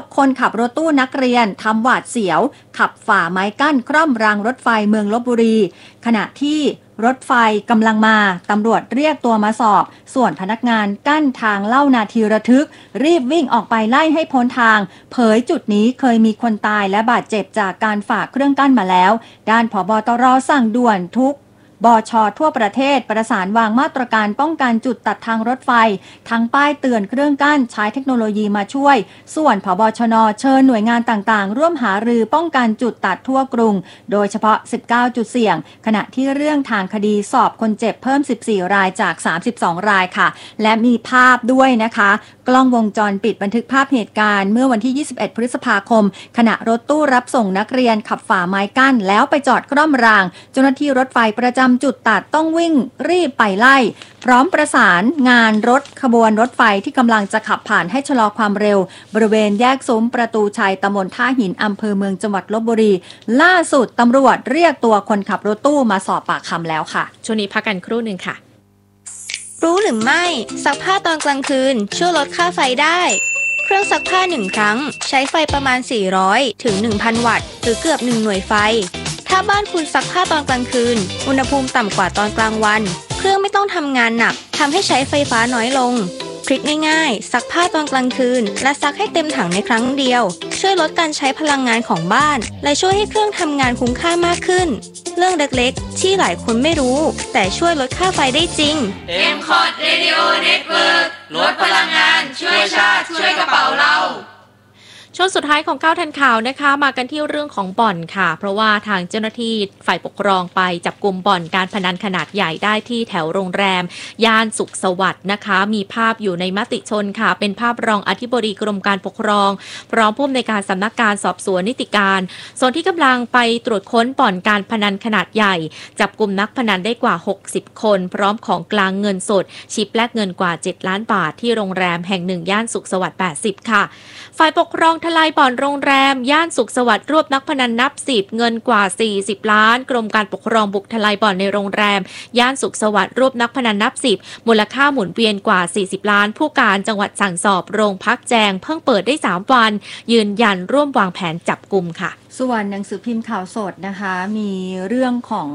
คนขับรถตู้นักเรียนทำหวาดเสียวขับฝ่าไม้กั้นคร่อมรางรถไฟเมืองลพบุรีขณะที่รถไฟกำลังมาตำรวจเรียกตัวมาสอบส่วนพนักงานกั้นทางเล่านาทีระทึกรีบวิ่งออกไปไล่ให้พ้นทางเผยจุดนี้เคยมีคนตายและบาดเจ็บจากการฝ่าเครื่องกั้นมาแล้วด้านผบ.ตร.สั่งด่วนทุกบช.ทั่วประเทศประสานวางมาตรการป้องกันจุดตัดทางรถไฟทั้งป้ายเตือนเครื่องกั้นใช้เทคโนโลยีมาช่วยส่วนผบ.ชน.เชิญหน่วยงานต่างๆร่วมหารือป้องกันจุดตัดทั่วกรุงโดยเฉพาะ19จุดเสี่ยงขณะที่เรื่องทางคดีสอบคนเจ็บเพิ่ม14รายจาก32รายค่ะและมีภาพด้วยนะคะกล้องวงจรปิดบันทึกภาพเหตุการณ์เมื่อวันที่21พฤษภาคมขณะรถตู้รับส่งนักเรียนขับฝ่าไม้กั้นแล้วไปจอดคร่อมรางเจ้าหน้าที่รถไฟประจำจุดตัดต้องวิ่งรีบไปไล่พร้อมประสานงานรถขบวนรถไฟที่กำลังจะขับผ่านให้ชะลอความเร็วบริเวณแยกซุ้มประตูชัยตำบลท่าหินอำเภอเมืองจังหวัดลพบุรีล่าสุดตำรวจเรียกตัวคนขับรถตู้มาสอบปากคำแล้วค่ะช่วงนี้พักกันครู่หนึ่งค่ะรู้หรือไม่ซักผ้าตอนกลางคืนช่วยลดค่าไฟได้เครื่องซักผ้า1ครั้งใช้ไฟประมาณ400ถึง 1,000 วัตต์หรือเกือบ1หน่วยไฟถ้าบ้านคุณซักผ้าตอนกลางคืนอุณหภูมิต่ำกว่าตอนกลางวันเครื่องไม่ต้องทำงานหนักทำให้ใช้ไฟฟ้าน้อยลงทริคง่ายๆซักผ้าตอนกลางคืนและซักให้เต็มถังในครั้งเดียวช่วยลดการใช้พลังงานของบ้านและช่วยให้เครื่องทำงานคุ้มค่ามากขึ้นเรื่องเล็กๆที่หลายคนไม่รู้แต่ช่วยลดค่าไฟได้จริง M-Cot Radio Network ลดพลังงานช่วยชาติช่วยกระเป๋าเราช่วงสุดท้ายของ9ทันข่าวนะคะมากันที่เรื่องของบ่อนค่ะเพราะว่าทางเจ้าหน้าที่ฝ่ายปกครองไปจับกุมบ่อนการพนันขนาดใหญ่ได้ที่แถวโรงแรมย่านสุขสวัสดิ์นะคะมีภาพอยู่ในมติชนค่ะเป็นภาพรองอธิบดีกรมการปกครองพร้อมผู้อำนวยการสำนักการสอบสวนนิติการส่วนที่กำลังไปตรวจค้นบ่อนการพนันขนาดใหญ่จับกุมนักพนันได้กว่า60คนพร้อมของกลางเงินสดชิปแลกเงินกว่า7ล้านบาทที่โรงแรมแห่งหนึ่งย่านสุขสวัสดิ์80ค่ะฝ่ายปกครองทลายบ่อนโรงแรมย่านสุขสวัสดิ์รวบนักพนันนับ10เงินกว่า40ล้านกรมการปกครองบุกทลายบ่อนในโรงแรมย่านสุขสวัสดิ์รวบนักพนันนับ10มูลค่าหมุนเวียนกว่า40ล้านผู้การจังหวัดสั่งสอบโรงพักแจงเพิ่งเปิดได้3วันยืนยันร่วมวางแผนจับกุมค่ะส่วนหนังสือพิมพ์ข่าวสดนะคะมีเรื่องของ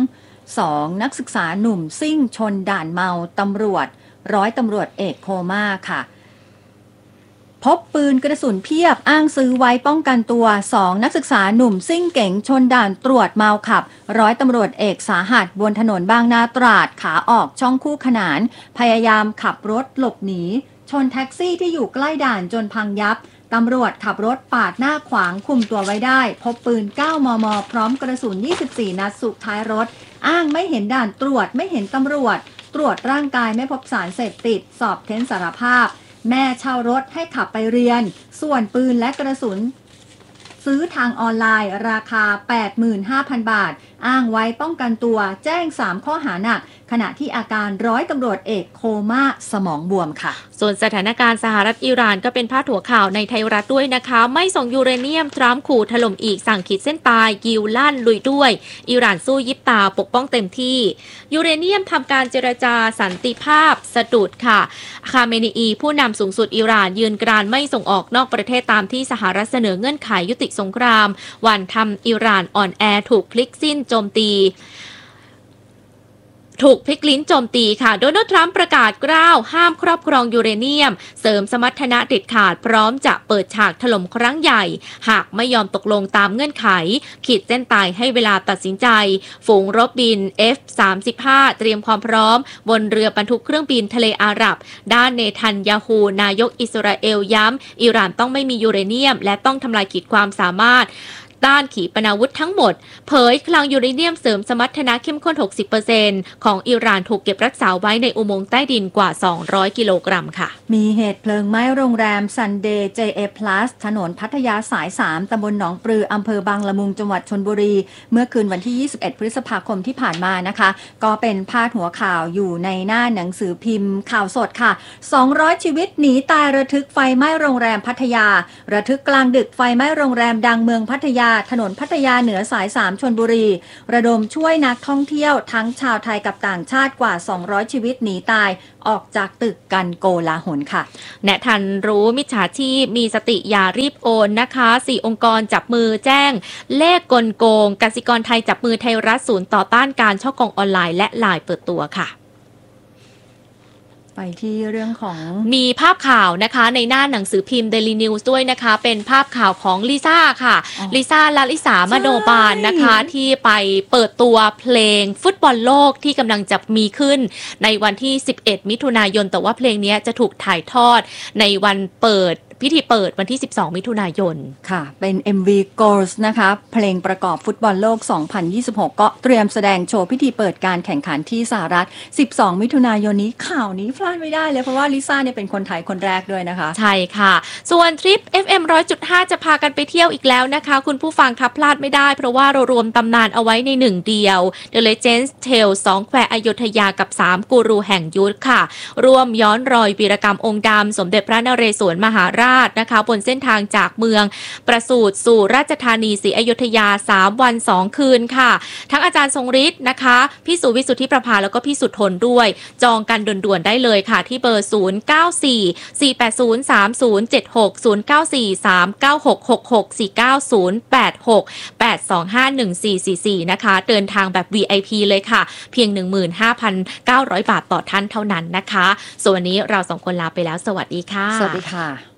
2นักศึกษาหนุ่มซิ่งชนด่านเมาตำรวจร้อยตำรวจเอกโคม่าค่ะพบปืนกระสุนเพียบอ้างซื้อไว้ป้องกันตัว2นักศึกษาหนุ่มซิ่งเก๋งชนด่านตรวจเมาขับร้อยตำรวจเอกสาหัสบนถนนบางนาตราดขาออกช่องคู่ขนานพยายามขับรถหลบหนีชนแท็กซี่ที่อยู่ใกล้ด่านจนพังยับตำรวจขับรถปาดหน้าขวางคุมตัวไว้ได้พบปืน9 มม.พร้อมกระสุน24นัดสุดท้ายรถอ้างไม่เห็นด่านตรวจไม่เห็นตำรวจตรวจร่างกายไม่พบสารเสพติดสอบเค้นสารภาพแม่เช่ารถให้ขับไปเรียนส่วนปืนและกระสุนซื้อทางออนไลน์ราคา 85,000 บาทอ้างไว้ป้องกันตัวแจ้ง3ข้อหาหนักขณะที่อาการร้อยตำรวจเอกโคม่าสมองบวมค่ะส่วนสถานการณ์สหรัฐอิหร่านก็เป็นพาดหัวข่าวในไทยรัฐด้วยนะคะไม่ส่งยูเรเนียมทรัมป์ขู่ถล่มอีกสั่งขีดเส้นตายกิวลั่นลุยด้วยอิหร่านสู้ยิบตาปกป้องเต็มที่ยูเรเนียมทำการเจรจาสันติภาพสะดุดค่ะคาเมนีอีผู้นำสูงสุดอิหร่านยืนกรานไม่ส่งออกนอกประเทศตามที่สหรัฐเสนอเงื่อนไขยุติสงครามวันทำอิหร่านอ่อนแอถูกพลิกลิ้นโจมตีค่ะโดนัลด์ทรัมป์ประกาศกล้าวห้ามครอบครองยูเรเนียมเสริมสมรรถนะเด็ดขาดพร้อมจะเปิดฉากถล่มครั้งใหญ่หากไม่ยอมตกลงตามเงื่อนไขขีดเส้นตายให้เวลาตัดสินใจฝูงรบบิน F-35 เตรียมความพร้อมบนเรือบรรทุกเครื่องบินทะเลอาหรับด้านเนทันยาฮูนายกอิสราเอลย้ำอิหร่านต้องไม่มียูเรเนียมและต้องทำลายขีดความสามารถด้านขีปนาวุธทั้งหมดเผยคลังยูเรเนียมเสริมสมรรถนะเข้มข้น 60% ของอิหร่านถูกเก็บรักษาไว้ในอุโมงค์ใต้ดินกว่า200กิโลกรัมค่ะมีเหตุเพลิงไหม้โรงแรม Sunday JA Plus ถนนพัทยาสาย3ตำบลหนองปลืออำเภอบางละมุงจังหวัดชลบุรีเมื่อคืนวันที่21พฤษภาคมที่ผ่านมานะคะก็เป็นพาดหัวข่าวอยู่ในหน้าหนังสือพิมพ์ข่าวสดค่ะ200ชีวิตหนีตายระทึกไฟไหม้โรงแรมพัทยาระทึกกลางดึกไฟไหม้โรงแรมดังเมืองพัทยาถนนพัทยาเหนือสาย3ชลบุรีระดมช่วยนักท่องเที่ยวทั้งชาวไทยกับต่างชาติกว่า200ชีวิตหนีตายออกจากตึกกันโกลาหลค่ะแนะทันรู้มิจฉาชีพมีสติอย่ารีบโอนนะคะ4องค์กรจับมือแจ้งเลขกลโกงกสิกรไทยจับมือไทยรัฐศูนย์ต่อต้านการฉ้อโกงออนไลน์และไลน์เปิดตัวค่ะไปที่เรื่องของมีภาพข่าวนะคะในหน้าหนังสือพิมพ์ Daily News ด้วยนะคะเป็นภาพข่าวของลิซ่าค่ะลิซ่าลลิสามโนบาลนะคะที่ไปเปิดตัวเพลงฟุตบอลโลกที่กำลังจะมีขึ้นในวันที่11มิถุนายนแต่ว่าเพลงนี้จะถูกถ่ายทอดในวันพิธีเปิดวันที่12มิถุนายนค่ะเป็น MV Goals นะคะเพลงประกอบฟุตบอลโลก2026ก็เตรียมแสดงโชว์พิธีเปิดการแข่งขันที่สหรัฐ12มิถุนายนนี้ข่าวนี้พลาดไม่ได้เลยเพราะว่าลิซ่าเนี่ยเป็นคนไทยคนแรกด้วยนะคะใช่ค่ะส่วนทริป FM 100.5 จะพากันไปเที่ยวอีกแล้วนะคะคุณผู้ฟังครับพลาดไม่ได้เพราะว่าเรารวมตำนานเอาไว้ในหนึ่งเดียว The Legends Tale 2 แควอยุธยากับ3กูรูแห่งยุทธค่ะร่วมย้อนรอยวีรกรรมองค์ดำสมเด็จพระนเรศวรมหาราชนะคะบนเส้นทางจากเมืองประสูติสู่ราชธานีศรีอยุธยา3วัน2คืนค่ะทั้งอาจารย์ทรงฤทธิ์นะคะพี่สุวิสุทธิประภาแล้วก็พี่สุทนด้วยจองกันด่วนๆได้เลยค่ะที่เบอร์0944803076694666490868251444นะคะเดินทางแบบ VIP เลยค่ะเพียง 15,900 บาทต่อท่านเท่านั้นนะคะส่วนวันนี้เรา2คนลาไปแล้วสวัสดีค่ะสวัสดีค่ะ